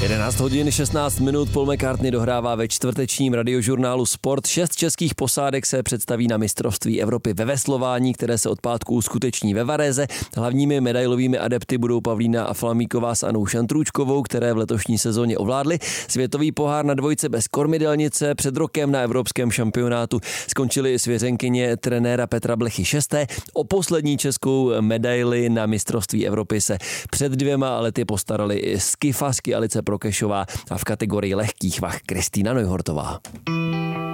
11 hodin 16 minut Paul McCartney dohrává ve čtvrtečním radiožurnálu Sport. 6 českých posádek se představí na mistrovství Evropy ve veslování, které se od pátku uskuteční ve Varese. Hlavními medailovými adepty budou Pavlína Flamíková s Anou Šantrůčkovou, které v letošní sezóně ovládly světový pohár na dvojce bez kormidelnice. Před rokem na evropském šampionátu skončily svěřenkyně trenéra Petra Blechy 6. O poslední českou medaili na mistrovství Evropy se před 2 lety postarali i skifařky Alice Prokešová a v kategorii lehkých vah Kristýna Neuhortová.